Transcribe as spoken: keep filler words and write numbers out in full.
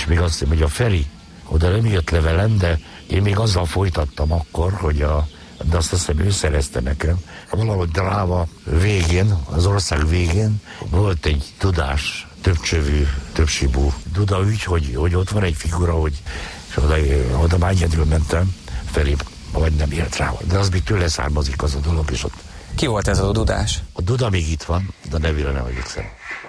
még azt hiszem, hogy a Feri oda nem jött le velem, de én még azzal folytattam akkor, hogy a, de azt hiszem ő szerezte nekem. Valahogy Dráva végén, az ország végén volt egy tudás, többcsövű, többsibú Duda ügy, hogy, hogy ott van egy figura, hogy és oda, oda már egyedül mentem, Feri vagy nem élt rá, de az még tőle származik az a dolog, és ott. Ki volt ez a Dudás? A Duda még itt van, de nevére nem emlékszem.